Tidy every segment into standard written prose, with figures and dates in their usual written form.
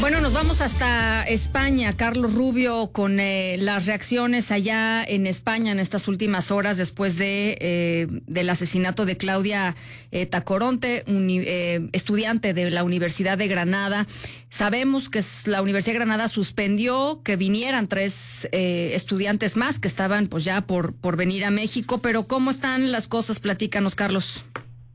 Bueno, nos vamos hasta España, Carlos Rubio, con las reacciones allá en España en estas últimas horas después del asesinato de Claudia Tacoronte, estudiante de la Universidad de Granada. Sabemos que la Universidad de Granada suspendió que vinieran 3 estudiantes más que estaban pues ya por venir a México, pero ¿cómo están las cosas? Platícanos, Carlos.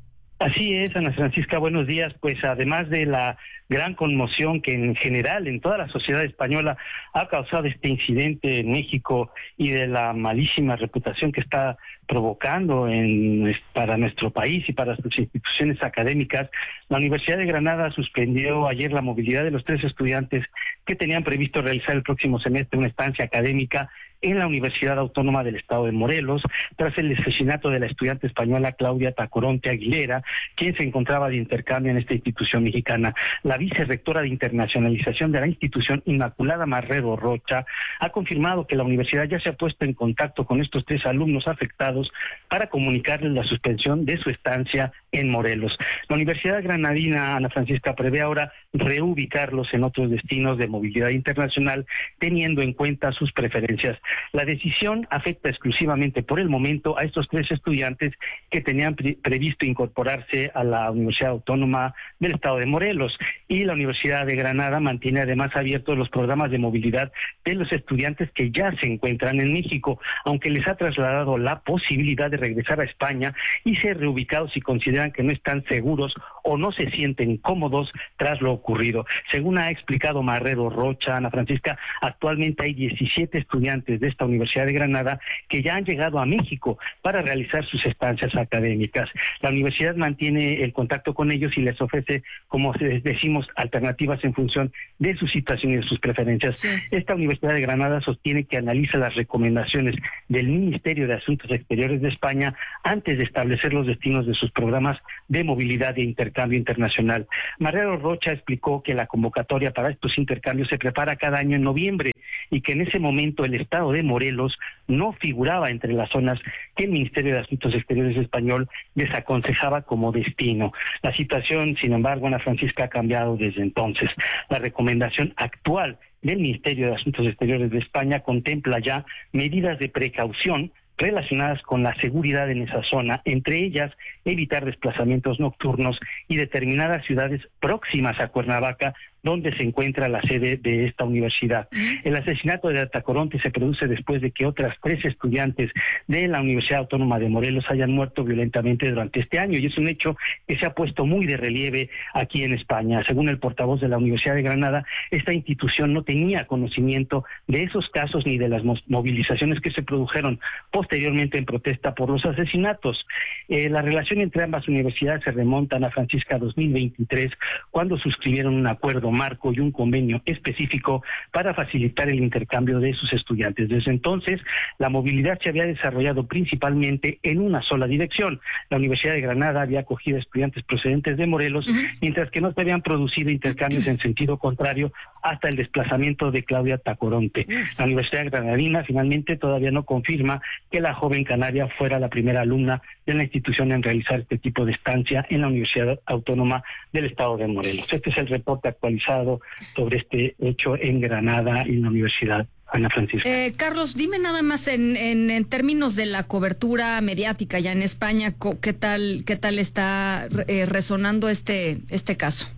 Así es, Ana Francisca, buenos días. Pues además de la gran conmoción que en general en toda la sociedad española ha causado este incidente en México y de la malísima reputación que está provocando para nuestro país y para sus instituciones académicas, la Universidad de Granada suspendió ayer la movilidad de los 3 estudiantes que tenían previsto realizar el próximo semestre una estancia académica en la Universidad Autónoma del Estado de Morelos, tras el asesinato de la estudiante española Claudia Tacoronte Aguilera, quien se encontraba de intercambio en esta institución mexicana. La vicerrectora de internacionalización de la institución, Inmaculada Marrero Rocha, ha confirmado que la universidad ya se ha puesto en contacto con estos 3 alumnos afectados para comunicarles la suspensión de su estancia en Morelos. La Universidad Granadina, Ana Francisca, prevé ahora reubicarlos en otros destinos de movilidad internacional, teniendo en cuenta sus preferencias. La decisión afecta exclusivamente por el momento a estos 3 estudiantes que tenían previsto incorporarse a la Universidad Autónoma del Estado de Morelos, y la Universidad de Granada mantiene además abiertos los programas de movilidad de los estudiantes que ya se encuentran en México, aunque les ha trasladado la posibilidad de regresar a España y ser reubicados si consideran que no están seguros o no se sienten cómodos tras lo ocurrido. Según ha explicado Marrero Rocha, Ana Francisca, actualmente hay 17 estudiantes de esta Universidad de Granada que ya han llegado a México para realizar sus estancias académicas. La universidad mantiene el contacto con ellos y les ofrece, como decimos, alternativas en función de su situación y de sus preferencias. Sí. Esta Universidad de Granada sostiene que analiza las recomendaciones del Ministerio de Asuntos Exteriores de España antes de establecer los destinos de sus programas de movilidad e intercambio internacional. Marrero Rocha explicó que la convocatoria para estos intercambios se prepara cada año en noviembre y que en ese momento el Estado de Morelos no figuraba entre las zonas que el Ministerio de Asuntos Exteriores español desaconsejaba como destino. La situación, sin embargo, Ana Francisca, ha cambiado desde entonces. La recomendación actual del Ministerio de Asuntos Exteriores de España contempla ya medidas de precaución relacionadas con la seguridad en esa zona, entre ellas evitar desplazamientos nocturnos y determinadas ciudades próximas a Cuernavaca, donde se encuentra la sede de esta universidad. El asesinato de Tacoronte se produce después de que otras 3 estudiantes de la Universidad Autónoma de Morelos hayan muerto violentamente durante este año, y es un hecho que se ha puesto muy de relieve aquí en España. Según el portavoz de la Universidad de Granada, esta institución no tenía conocimiento de esos casos ni de las movilizaciones que se produjeron posteriormente en protesta por los asesinatos. La relación entre ambas universidades se remonta, Ana Francisca, a 2023, cuando suscribieron un acuerdo marco y un convenio específico para facilitar el intercambio de sus estudiantes. Desde entonces, la movilidad se había desarrollado principalmente en una sola dirección. La Universidad de Granada había acogido estudiantes procedentes de Morelos, mientras que no se habían producido intercambios en sentido contrario hasta el desplazamiento de Claudia Tacoronte. La Universidad Granadina finalmente todavía no confirma que la joven canaria fuera la primera alumna de la institución en realizar este tipo de estancia en la Universidad Autónoma del Estado de Morelos. Este es el reporte actualizado sobre este hecho en Granada y en la Universidad. Ana Francisca. Carlos, dime nada más en términos de la cobertura mediática ya en España, ¿qué tal está resonando este caso?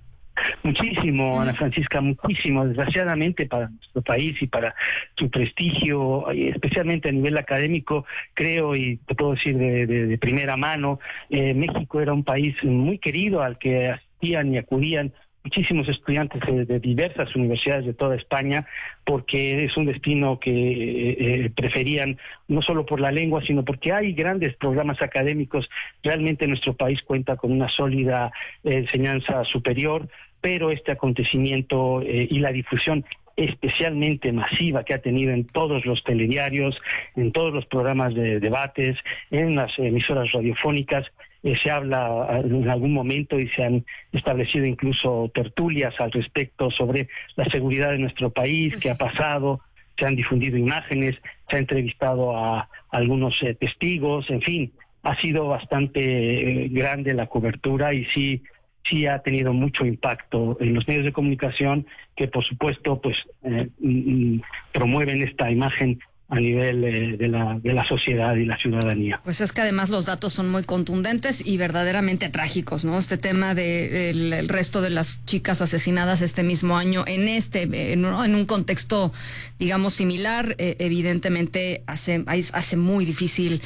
Muchísimo, Ana Francisca, muchísimo. Desgraciadamente para nuestro país y para su prestigio, especialmente a nivel académico, creo, y te puedo decir de primera mano, México era un país muy querido al que asistían y acudían muchísimos estudiantes de diversas universidades de toda España, porque es un destino que preferían no solo por la lengua, sino porque hay grandes programas académicos. Realmente nuestro país cuenta con una sólida enseñanza superior, pero este acontecimiento y la difusión especialmente masiva que ha tenido en todos los telediarios, en todos los programas de debates, en las emisoras radiofónicas, se habla en algún momento y se han establecido incluso tertulias al respecto sobre la seguridad de nuestro país, qué ha pasado, se han difundido imágenes, se ha entrevistado a algunos testigos, en fin, ha sido bastante grande la cobertura y sí sí ha tenido mucho impacto en los medios de comunicación que, por supuesto, pues promueven esta imagen a nivel de la sociedad y la ciudadanía. Pues es que además los datos son muy contundentes y verdaderamente trágicos, ¿no? Este tema de el resto de las chicas asesinadas este mismo año en un contexto, digamos, similar, evidentemente hace muy difícil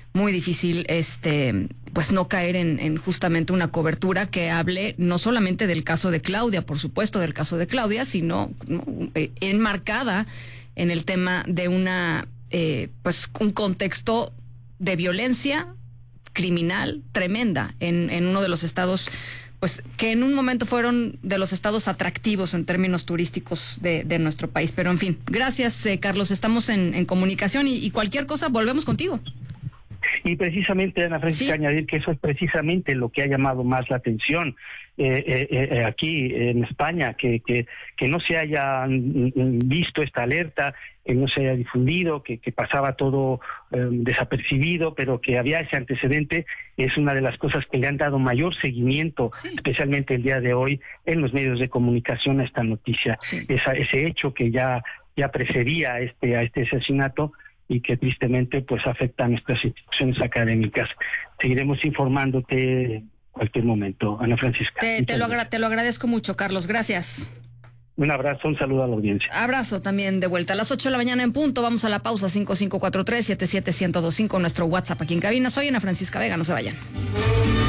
pues no caer en justamente una cobertura que hable no solamente del caso de Claudia, por supuesto del caso de Claudia, sino enmarcada en el tema de pues un contexto de violencia criminal tremenda en uno de los estados, pues que en un momento fueron de los estados atractivos en términos turísticos de nuestro país. Pero en fin, gracias, Carlos, estamos en comunicación y cualquier cosa volvemos contigo. Y precisamente, Ana Francisca, sí, añadir que eso es precisamente lo que ha llamado más la atención aquí en España, que no se haya visto esta alerta, que no se haya difundido, que pasaba todo desapercibido, pero que había ese antecedente, es una de las cosas que le han dado mayor seguimiento, sí, especialmente el día de hoy, en los medios de comunicación a esta noticia. Sí. Ese hecho que ya precedía a este asesinato, y que tristemente pues afecta a nuestras instituciones académicas. Seguiremos informándote en cualquier momento, Ana Francisca. Te lo agradezco mucho, Carlos. Gracias. Un abrazo, un saludo a la audiencia. Abrazo también de vuelta. A las 8 de la mañana en punto, vamos a la pausa. 5543-77125, nuestro WhatsApp aquí en cabina. Soy Ana Francisca Vega, no se vayan.